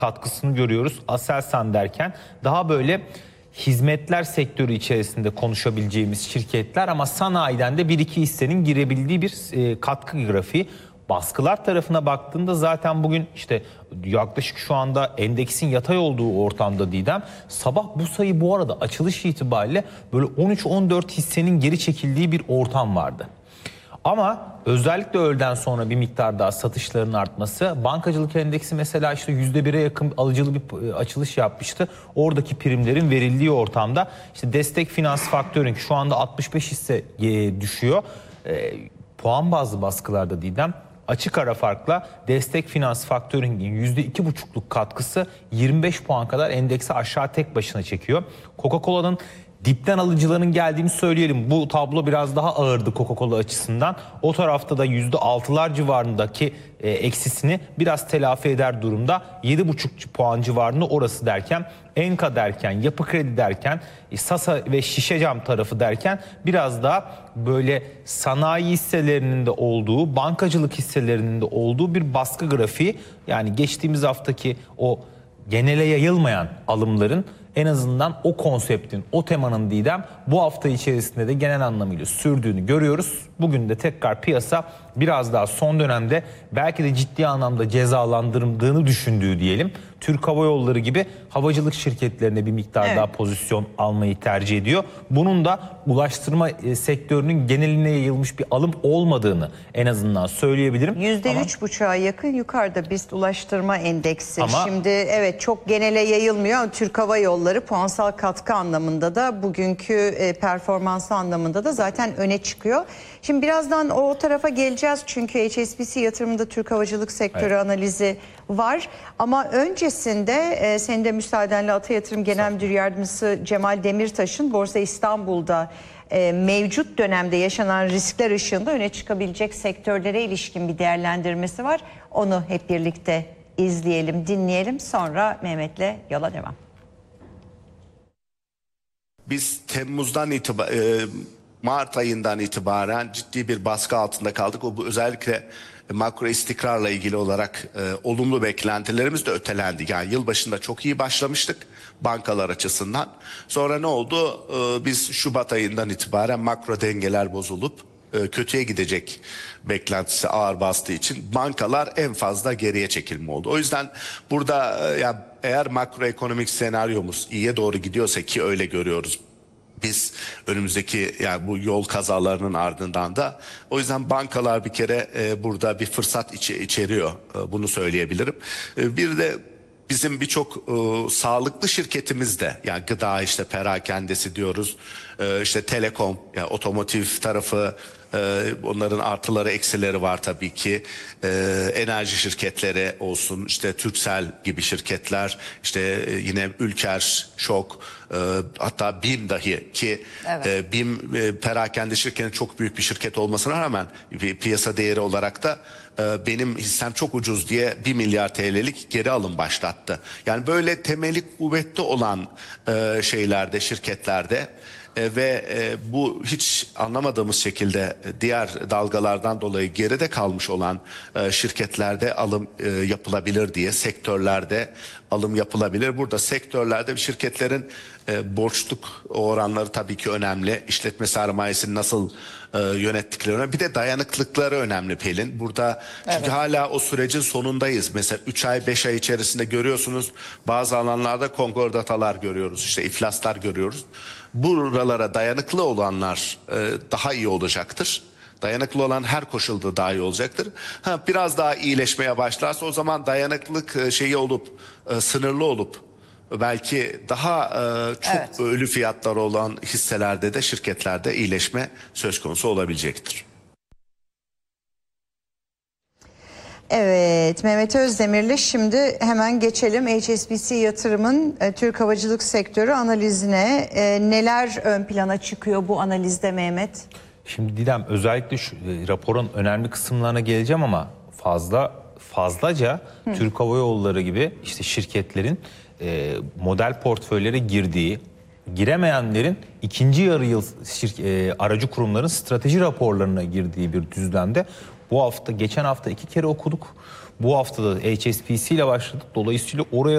katkısını görüyoruz. Aselsan derken daha böyle hizmetler sektörü içerisinde konuşabileceğimiz şirketler ama sanayiden de bir iki hissenin girebildiği bir katkı grafiği. Baskılar tarafına baktığında zaten bugün işte yaklaşık şu anda endeksin yatay olduğu ortamda Didem, sabah bu sayı bu arada açılış itibariyle böyle 13-14 hissenin geri çekildiği bir ortam vardı. Ama özellikle öğleden sonra bir miktar daha satışların artması, bankacılık endeksi mesela işte %1'e yakın alıcılı bir açılış yapmıştı. Oradaki primlerin verildiği ortamda işte destek finans faktörün şu anda 65 hisse düşüyor. Puan bazlı baskılarda Didem, açık ara farkla destek finans faktöringin %2,5'luk katkısı 25 puan kadar endeksi aşağı tek başına çekiyor. Coca-Cola'nın dipten alıcıların geldiğini söyleyelim. Bu tablo biraz daha ağırdı Coca-Cola açısından. O tarafta da %6'lar civarındaki eksisini biraz telafi eder durumda. 7,5 puan civarında orası derken, Enka derken, Yapı Kredi derken, Sasa ve Şişecam tarafı derken biraz daha böyle sanayi hisselerinin de olduğu, bankacılık hisselerinin de olduğu bir baskı grafiği. Yani geçtiğimiz haftaki o genele yayılmayan alımların, en azından o konseptin, o temanın Didem bu hafta içerisinde de genel anlamıyla sürdüğünü görüyoruz. Bugün de tekrar piyasa biraz daha son dönemde belki de ciddi anlamda cezalandırıldığını düşündüğü diyelim, Türk Hava Yolları gibi havacılık şirketlerine bir miktar daha pozisyon almayı tercih ediyor. Bunun da ulaştırma sektörünün geneline yayılmış bir alım olmadığını en azından söyleyebilirim. %3,5'a yakın yukarıda BIST ulaştırma endeksi. Şimdi evet, çok genele yayılmıyor ama Türk Hava Yolları puansal katkı anlamında da bugünkü performansı anlamında da zaten öne çıkıyor. Şimdi birazdan o tarafa geleceğiz çünkü HSBC yatırımında Türk havacılık sektörü analizi var. Ama öncesinde senin de müsaadenle Ata Yatırım Genel Müdür Yardımcısı Cemal Demirtaş'ın Borsa İstanbul'da mevcut dönemde yaşanan riskler ışığında öne çıkabilecek sektörlere ilişkin bir değerlendirmesi var. Onu hep birlikte izleyelim, dinleyelim. Sonra Mehmet'le yola devam. Biz Temmuz'dan itibaren, Mart ayından itibaren ciddi bir baskı altında kaldık. Bu özellikle makro istikrarla ilgili olarak olumlu beklentilerimiz de ötelendi. Yani yılbaşında çok iyi başlamıştık bankalar açısından. Sonra ne oldu? Biz Şubat ayından itibaren makro dengeler bozulup kötüye gidecek beklentisi ağır bastığı için bankalar en fazla geriye çekilme oldu. O yüzden burada yani eğer makroekonomik senaryomuz iyiye doğru gidiyorsa, ki öyle görüyoruz biz önümüzdeki yani bu yol kazalarının ardından da, o yüzden bankalar bir kere burada bir fırsat içeriyor, bunu söyleyebilirim. Bir de bizim birçok sağlıklı şirketimiz de, yani gıda, işte perakendesi diyoruz, işte telekom, yani otomotiv tarafı, onların artıları eksileri var tabii ki. Enerji şirketleri olsun, işte Turkcell gibi şirketler, işte yine Ülker, Şok, hatta BİM dahi, ki BİM perakende şirketin çok büyük bir şirket olmasına rağmen piyasa değeri olarak da benim hissem çok ucuz diye 1 milyar TL'lik geri alım başlattı. Yani böyle temeli kuvvetli olan şeylerde, şirketlerde ve bu hiç anlamadığımız şekilde diğer dalgalardan dolayı geride kalmış olan şirketlerde alım yapılabilir diye, sektörlerde alım yapılabilir. Burada sektörlerde şirketlerin borçluk oranları tabii ki önemli. İşletme sermayesini nasıl yönettikleri önemli. Bir de dayanıklıkları önemli Pelin. Burada çünkü hala o sürecin sonundayız. Mesela 3 ay 5 ay içerisinde görüyorsunuz, bazı alanlarda konkordatalar görüyoruz, işte iflaslar görüyoruz. Buralara dayanıklı olanlar daha iyi olacaktır. Dayanıklı olan her koşulda daha iyi olacaktır. Biraz daha iyileşmeye başlarsa o zaman dayanıklılık şeyi olup sınırlı olup belki daha çok ölü fiyatları olan hisselerde de, şirketlerde iyileşme söz konusu olabilecektir. Evet, Mehmet Özdemir'le şimdi hemen geçelim HSBC Yatırım'ın Türk havacılık sektörü analizine. Neler ön plana çıkıyor bu analizde Mehmet? Şimdi Didem, özellikle şu raporun önemli kısımlarına geleceğim ama fazlaca Türk Hava Yolları gibi işte şirketlerin model portföylere girdiği, giremeyenlerin ikinci yarı yıl aracı kurumların strateji raporlarına girdiği bir düzlemde bu hafta, geçen hafta 2 kere okuduk. Bu hafta da HSBC ile başladık. Dolayısıyla oraya